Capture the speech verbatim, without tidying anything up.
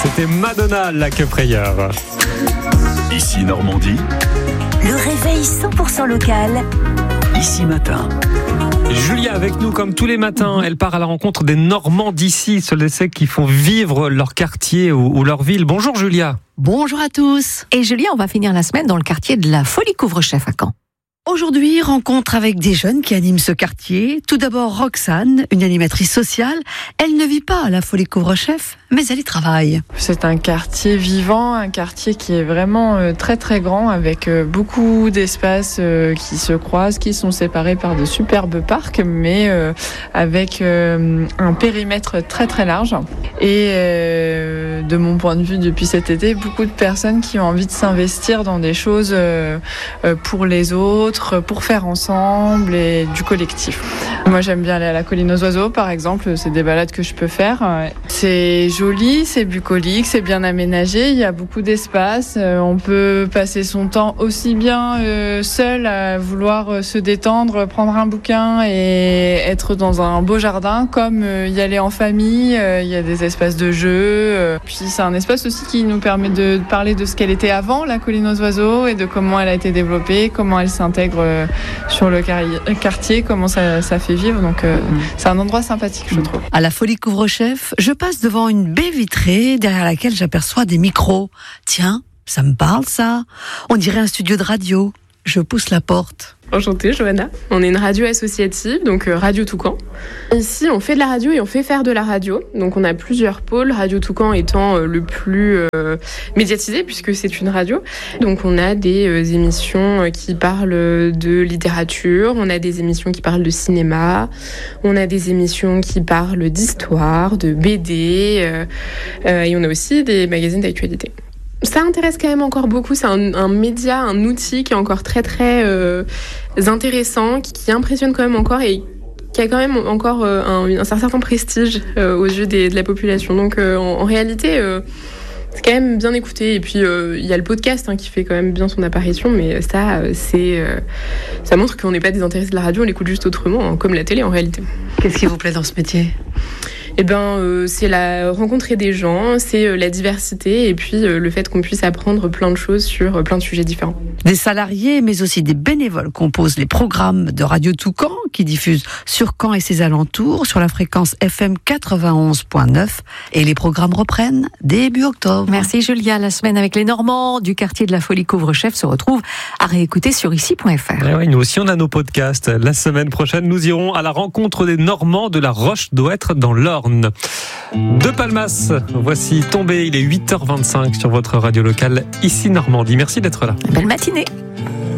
C'était Madonna, la que frayeur. Ici Normandie. Le réveil cent pour cent local. Ici Matin. Julia avec nous comme tous les matins. Elle part à la rencontre des Normands d'ici, ceux qui font vivre leur quartier ou, ou leur ville. Bonjour Julia. Bonjour à tous. Et Julia, on va finir la semaine dans le quartier de la Folie Couvre-Chef à Caen. Aujourd'hui, rencontre avec des jeunes qui animent ce quartier. Tout d'abord, Roxane, une animatrice sociale. Elle ne vit pas à la Folie Couvre-Chef, mais elle y travaille. C'est un quartier vivant, un quartier qui est vraiment euh, très très grand, avec euh, beaucoup d'espaces euh, qui se croisent, qui sont séparés par de superbes parcs, mais euh, avec euh, un périmètre très très large. Et euh, de mon point de vue, depuis cet été, beaucoup de personnes qui ont envie de s'investir dans des choses euh, euh, pour les autres, pour faire ensemble et du collectif. Moi, j'aime bien aller à la colline aux oiseaux, par exemple. C'est des balades que je peux faire. C'est joli, c'est bucolique, c'est bien aménagé. Il y a beaucoup d'espace. On peut passer son temps aussi bien seul à vouloir se détendre, prendre un bouquin et être dans un beau jardin, comme y aller en famille. Il y a des espaces de jeu. Puis c'est un espace aussi qui nous permet de parler de ce qu'elle était avant, la colline aux oiseaux, et de comment elle a été développée, comment elle s'intègre sur le quartier, comment ça, ça fait vivre. Donc euh, c'est un endroit sympathique, je trouve. À la Folie Couvre-Chef, je passe devant une baie vitrée derrière laquelle j'aperçois des micros. Tiens, ça me parle ça. On dirait un studio de radio. Je pousse la porte. Enchantée, Johanna. On est une radio associative, donc euh, Radio Toucan. Ici, on fait de la radio et on fait faire de la radio. Donc on a plusieurs pôles, Radio Toucan étant euh, le plus euh, médiatisé, puisque c'est une radio. Donc on a des euh, émissions qui parlent de littérature, on a des émissions qui parlent de cinéma, on a des émissions qui parlent d'histoire, de B D, euh, euh, et on a aussi des magazines d'actualité. Ça intéresse quand même encore beaucoup, c'est un, un média, un outil qui est encore très très euh, intéressant, qui, qui impressionne quand même encore et qui a quand même encore euh, un, un certain prestige euh, aux yeux des, de la population. Donc euh, en, en réalité, euh, c'est quand même bien écouté. Et puis il euh, y a le podcast hein, qui fait quand même bien son apparition, mais ça, euh, c'est, euh, ça montre qu'on n'est pas désintéressé de la radio, on l'écoute juste autrement, hein, comme la télé en réalité. Qu'est-ce qui vous plaît dans ce métier ? Eh ben, euh, c'est la rencontrer des gens, c'est euh, la diversité et puis euh, le fait qu'on puisse apprendre plein de choses sur euh, plein de sujets différents. Des salariés, mais aussi des bénévoles composent les programmes de Radio Toucan qui diffusent sur Caen et ses alentours sur la fréquence F M quatre-vingt-onze virgule neuf et les programmes reprennent début octobre. Merci Julia. La semaine avec les Normands du quartier de la Folie Couvre-Chef se retrouve à réécouter sur ici point f r. Et oui, nous aussi on a nos podcasts. La semaine prochaine, nous irons à la rencontre des Normands de la Roche-d'Ouêtre dans l'Orne. De Palmas, voici Tombé, il est huit heures vingt-cinq sur votre radio locale, ici Normandie. Merci d'être là. Belle matinée.